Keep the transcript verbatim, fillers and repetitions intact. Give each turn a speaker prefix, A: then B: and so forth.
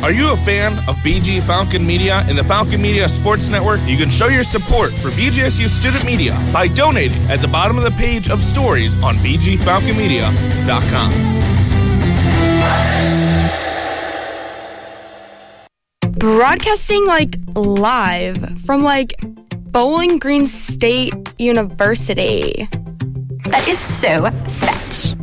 A: Are you a fan of B G Falcon Media and the Falcon Media Sports Network? You can show your support for B G S U Student Media by donating at the bottom of the page of stories on b g falcon media dot com.
B: Broadcasting like live from like Bowling Green State University.
C: That is so fetch.